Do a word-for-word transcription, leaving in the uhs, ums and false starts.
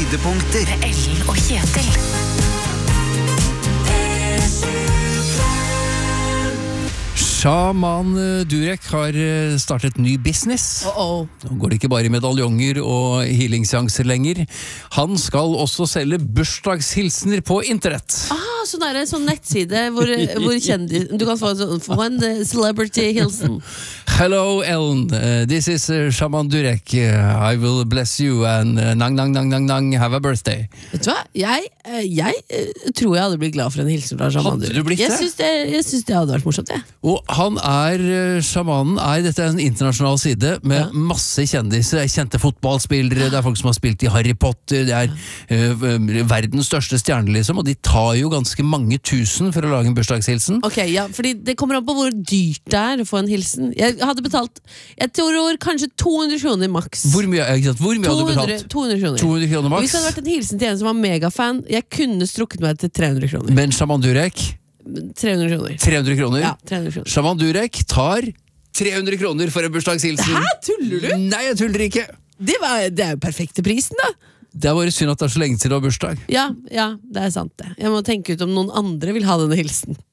Høydepunkter med Ellen og Kjetil. Shaman Durek har startet ny business. Oh oh. Nå går det ikke bare i medaljonger og healingsseanser lenger. Han skal også selge bursdagshilsener på internett. Ah, sånn er det, sånn nettside hvor, hvor kjendis du kan få, få en celebrity hilsen. Hello Ellen, uh, this is uh, Shaman Durek. Uh, I will bless you and uh, nang nang nang nang nang have a birthday. Vet du hva? Jeg, eh, jeg eh, tror jeg hadde blitt glad for en hilsen fra Shaman Hadde Durek. du blitt Jeg det? syns det, jeg syns det hadde vært morsomt, jeg. Og han er, uh, shamanen er, dette er en internasjonal side med Ja. masse kjendiser. Det er kjente fotballspillere, det er folk som har spilt i Harry Potter, det er uh, verdens største stjerne liksom, og de tar jo ganske mange tusen for å lage en bursdagshilsen. Ok, ja, fordi det kommer an på hvor dyrt det er å få en hilsen. Jeg hadde betalt, jeg tror kanskje to hundre kroner maks. Hvor mye, ikke sant? Hvor mye hadde du betalt? to hundre kroner. to hundre kroner Og maks. hvis det hadde vært en hilsen til en som var megafan, jeg kunne strukket meg til tre hundre kroner. Men Shaman Durek, tre hundre kroner. tre hundre kroner. Ja, tre hundre kroner. Shaman Durek tar tre hundre kroner for en bursdagshilsen. Hæ, tuller du? Nei, jeg tuller ikke. Det, var, det er jo perfekte prisen, da. Det er bare synd at det er så lenge til du har bursdag. Ja, ja, det er sant det. Jeg må tenke ut om noen andre vil ha denne hilsen.